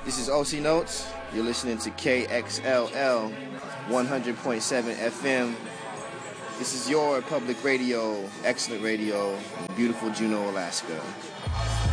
This is OC Notes. You're listening to KXLL 100.7 FM. This is your public radio, excellent radio, in beautiful Juneau, Alaska.